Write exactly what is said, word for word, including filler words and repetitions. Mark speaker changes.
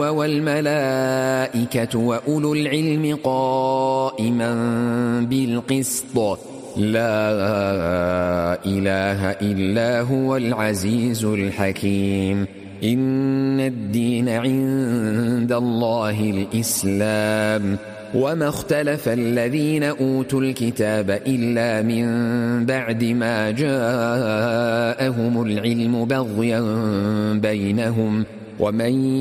Speaker 1: والملائكة وأولو العلم قائما بالقسط لا إله إلا هو العزيز الحكيم إن الدين عند الله الإسلام وما اختلف الذين أوتوا الكتاب إلا من بعد ما جاءهم العلم بغيا بينهم ومن